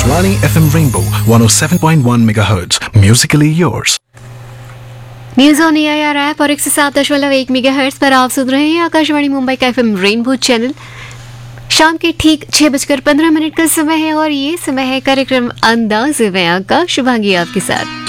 Akashvani FM Rainbow 107.1 MHz. Musically yours. News on AIR app और 107.1 megahertz पर आप सुन रहे हैं आकाशवाणी मुंबई का एफएम रेनबो चैनल। शाम के ठीक 6:15 का समय है और ये समय है कार्यक्रम अंदाज़-ए-बयां का। शुभांगी आपके साथ।